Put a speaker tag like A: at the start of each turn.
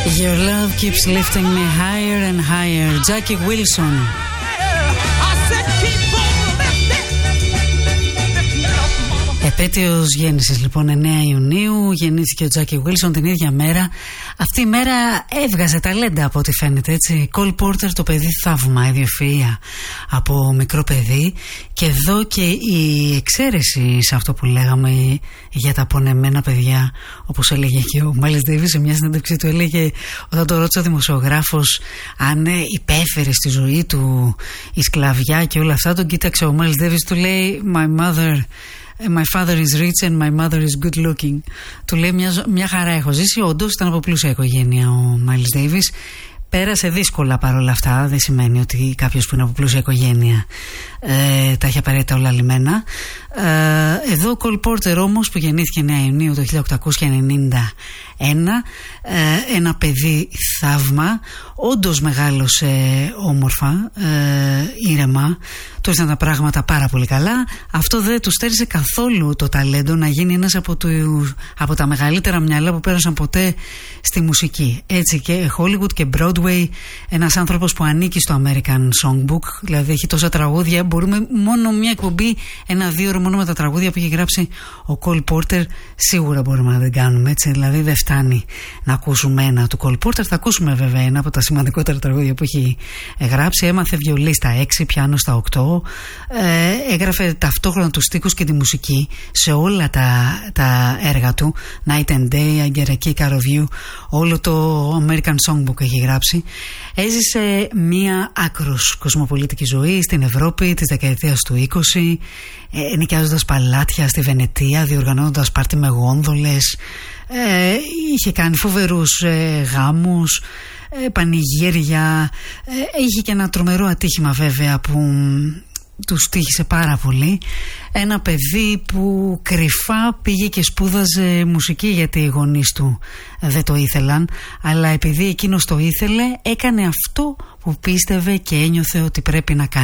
A: Your love keeps lifting me higher and higher. Jackie Wilson. Επέτειος γέννησης λοιπόν 9 Ιουνίου. Γεννήθηκε ο Τζάκι Wilson την ίδια μέρα. Αυτή η μέρα έβγαζε ταλέντα από ό,τι φαίνεται, έτσι. Cole Porter, το παιδί θαύμα, ιδιοφυΐα από μικρό παιδί. Και εδώ και η εξαίρεση σε αυτό που λέγαμε για τα πονεμένα παιδιά, όπως έλεγε και ο Miles Davis σε μια συνέντευξή του. Έλεγε, όταν το ρώτησε ο δημοσιογράφος αν υπέφερε στη ζωή του η σκλαβιά και όλα αυτά, τον κοίταξε ο Miles Davis, του λέει My father is rich and my mother is good looking. Του λέει μια χαρά έχω ζήσει. Όντως ήταν από πλούσια οικογένεια ο Miles Davis. Πέρασε δύσκολα παρόλα αυτά. Δεν σημαίνει ότι κάποιος που είναι από πλούσια οικογένεια τα έχει απαραίτητα όλα λιμένα. Εδώ ο Cole Porter όμως, που γεννήθηκε 9 Ιουνίου το 1891, ένα παιδί θαύμα, όντως μεγάλωσε όμορφα, ήρεμα, του ήρθαν τα πράγματα πάρα πολύ καλά. Αυτό δεν του στέρισε καθόλου το ταλέντο να γίνει ένας από τα μεγαλύτερα μυαλά που πέρασαν ποτέ στη μουσική. Έτσι, και Hollywood και Broadway, ένας άνθρωπος που ανήκει στο American Songbook, δηλαδή έχει τόσα τραγούδια, μπορούμε μόνο μια εκπομπή, 1-2 ώρο μόνο με τα τραγούδια που έχει γράψει ο Cole Porter, σίγουρα μπορούμε να δεν κάνουμε, έτσι, δηλαδή δεν φτάνει να ακούσουμε ένα του Cole Porter. Θα ακούσουμε βέβαια ένα από τα σημαντικότερα τραγούδια που έχει γράψει. Έμαθε βιολί στα 6, πιάνο στα 8, έγραφε ταυτόχρονα τους στίχους και τη μουσική σε όλα τα έργα του. Night and Day, I Get a Kick Out of You, όλο το American Songbook έχει γράψει. Έζησε μία άκρος κοσμοπολίτικη ζωή στην Ευρώπη της δεκαετίας του 20, νοικιάζοντας παλάτια στη Βενετία, διοργανώνοντας πάρτι με γόνδολες, είχε κάνει φοβερούς γάμους, πανηγύρια, είχε και ένα τρομερό ατύχημα βέβαια που τους τύχησε πάρα πολύ. Ένα παιδί που κρυφά πήγε και σπούδαζε μουσική, γιατί οι γονείς του δεν το ήθελαν, αλλά επειδή εκείνος το ήθελε, έκανε αυτό που πίστευε και ένιωθε ότι πρέπει να κάνει.